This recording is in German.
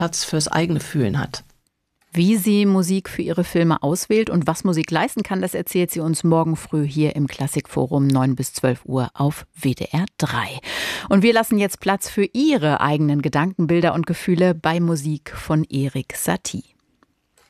Platz fürs eigene Fühlen hat. Wie sie Musik für ihre Filme auswählt und was Musik leisten kann, das erzählt sie uns morgen früh hier im Klassikforum 9 bis 12 Uhr auf WDR 3. Und wir lassen jetzt Platz für ihre eigenen Gedankenbilder und Gefühle bei Musik von Erik Satie.